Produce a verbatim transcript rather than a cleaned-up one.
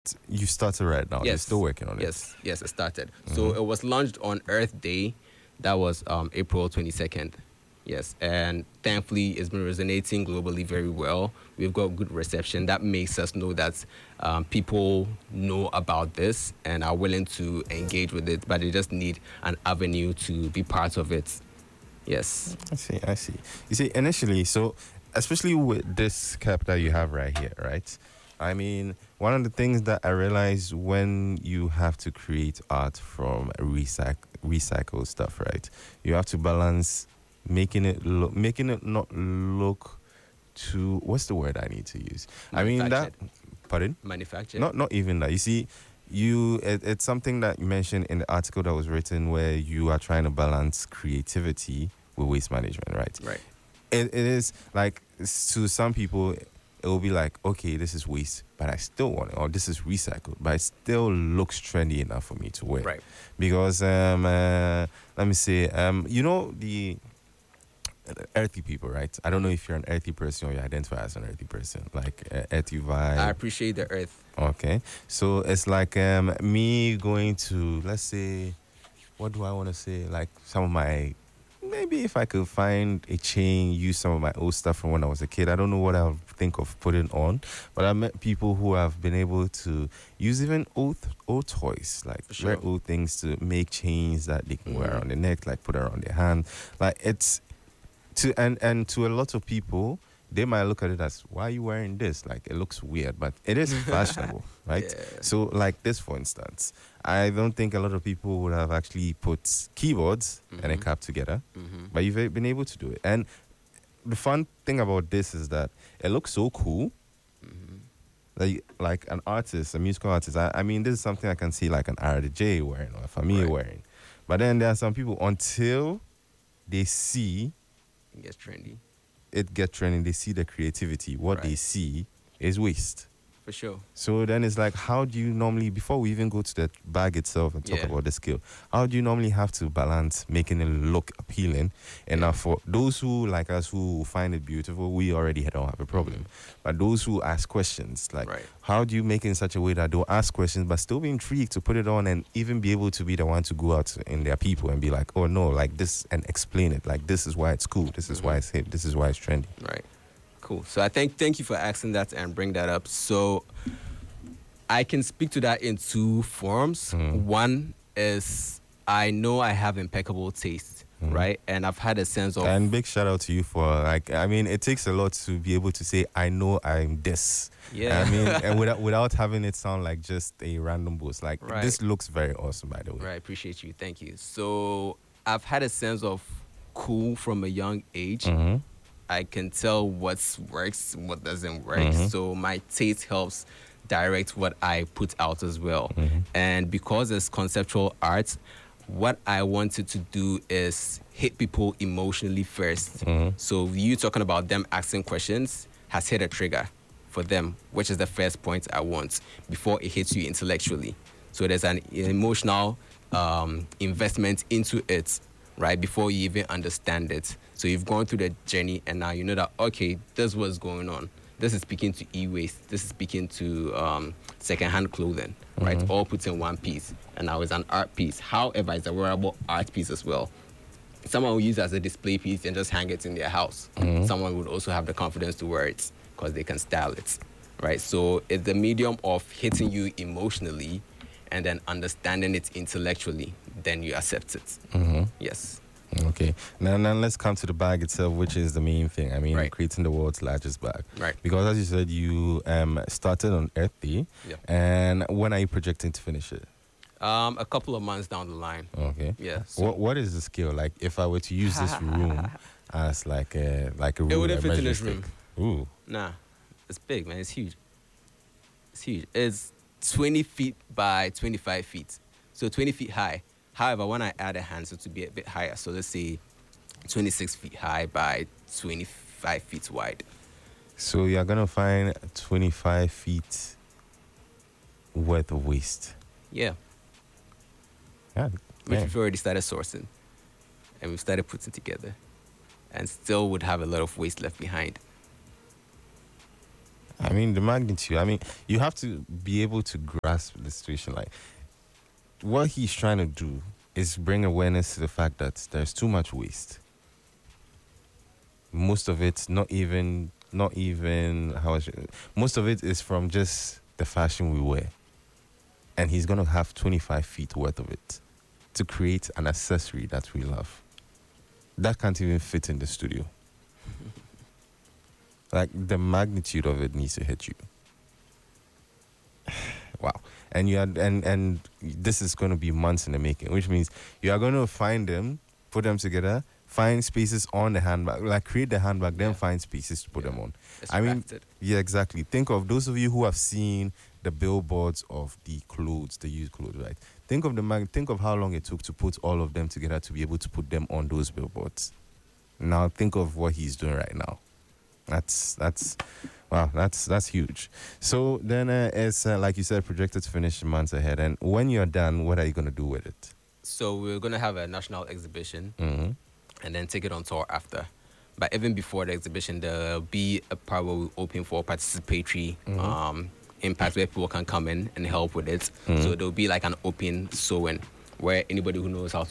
You started right now. You're Yes. still working on it. Yes. Yes, it started. So Mhm. it was launched on Earth Day. That was um, April twenty-second. Yes. And thankfully, it's been resonating globally very well. We've got good reception. That makes us know that um, people know about this and are willing to engage with it, but they just need an avenue to be part of it. Yes. I see. I see. You see, initially, so especially with this cap that you have right here, right? I mean, one of the things that I realized when you have to create art from recyc- recycled stuff, right? You have to balance making it look, making it not look too. What's the word I need to use? I mean that. Manufactured. Pardon? Manufactured. Not not even that. You see, you it, it's something that you mentioned in the article that was written where you are trying to balance creativity with waste management, right? Right. It, it is like s- to some people it will be like, okay, this is waste, but I still want it, or this is recycled, but it still looks trendy enough for me to wear. Right. Because um uh, let me see, um you know the earthy people, right? I don't know if you're an earthy person or you identify as an earthy person, like uh, earthy vibe. I appreciate the earth. Okay. So it's like um me going to, let's say, what do I want to say? Like some of my, maybe if I could find a chain, use some of my old stuff from when I was a kid. I don't know what I would think of putting on, but I met people who have been able to use even old old toys, like For very sure. old things to make chains that they can wear Mhm. around their neck, like put around their hand. Like it's to and and to a lot of people, they might look at it as, why are you wearing this? Like it looks weird, but it is fashionable, right? Yeah. So like this, for instance, I don't think a lot of people would have actually put keyboards and a Mhm. cap together, Mhm. but you've been able to do it. And the fun thing about this is that it looks so cool. Mhm. Like, like an artist, a musical artist. I, I mean, this is something I can see like an R D J wearing or a Famille Right. wearing. But then there are some people, until they see It gets trendy. it get trending, they see the creativity. What they Right. see is waste. For sure. So then it's like, how do you normally, before we even go to the bag itself and talk Yeah. about the skill, how do you normally have to balance making it look appealing enough for those who, like us, who find it beautiful? We already don't have a problem. But those who ask questions, like, Right. how do you make it in such a way that they'll ask questions but still be intrigued to put it on and even be able to be the one to go out in their people and be like, oh no, like this, and explain it. Like, this is why it's cool. This is why it's hip. This is why it's trendy. Right. Cool. So I think thank you for asking that and bring that up. So I can speak to that in two forms. Mm. One is I know I have impeccable taste, Mm. right? And I've had a sense of And big shout out to you for, like, I mean, it takes a lot to be able to say, I know I'm this. Yeah. I mean, and without without having it sound like just a random boost. Like, Right. this looks very awesome, by the way. Right, appreciate you. Thank you. So I've had a sense of cool from a young age. Mm-hmm. I can tell what works, what doesn't work. Mhm. So my taste helps direct what I put out as well. Mhm. And because it's conceptual art, what I wanted to do is hit people emotionally first. Mhm. So you talking about them asking questions has hit a trigger for them, which is the first point I want before it hits you intellectually. So there's an emotional um, investment into it, right, before you even understand it. So you've gone through the journey and now you know that, okay, this was going on. This is speaking to e-waste. This is speaking to um, secondhand clothing, right? Mhm. All put in one piece. And now it's an art piece. However, it's a wearable art piece as well. Someone will use it as a display piece and just hang it in their house. Mhm. Someone would also have the confidence to wear it because they can style it, right? So it's the medium of hitting you emotionally and then understanding it intellectually. Then you accept it. Mhm. Yes. Okay. Now, now let's come to the bag itself, which is the main thing. I mean, Right. creating the world's largest bag. Right. Because as you said, you um, started on Earth Day. Yeah. And when are you projecting to finish it? Um, a couple of months down the line. Okay. Yeah. So What What is the scale? Like, if I were to use this room as like a like a room, it wouldn't a fit in measuring this room. stick. Ooh. Nah, it's big, man. It's huge. It's huge. It's twenty feet by twenty-five feet. So twenty feet high. However, when I add a hand, so to be a bit higher. So let's say twenty-six feet high by twenty-five feet wide. So you're gonna find twenty-five feet worth of waste. Yeah. Yeah. Which yeah. we've already started sourcing. And we've started putting together. And still would have a lot of waste left behind. I mean, the magnitude. I mean, you have to be able to grasp the situation. Like, what he's trying to do is bring awareness to the fact that there's too much waste. Most of it, not even, not even how. I should, most of it is from just the fashion we wear, and he's gonna have twenty-five feet worth of it to create an accessory that we love. That can't even fit in the studio. Like, the magnitude of it needs to hit you. Wow. And you are, and and this is going to be months in the making, which means you are going to find them, put them together, find spaces on the handbag, like create the handbag, then Yeah. find spaces to put Yeah. them on. It's I mean, crafted. yeah, exactly. Think of those of you who have seen the billboards of the clothes, the used clothes, right? Think of the mag- think of how long it took to put all of them together to be able to put them on those billboards. Now think of what he's doing right now. That's that's wow. That's that's huge. So then, uh, it's uh, like you said, projected to finish months ahead. And when you're done, what are you gonna do with it? So we're gonna have a national exhibition Mm-hmm. and then take it on tour after. But even before the exhibition, there'll be a part where we open for participatory um, impact where people can come in and help with it. So there'll be like an open sewing where anybody who knows how to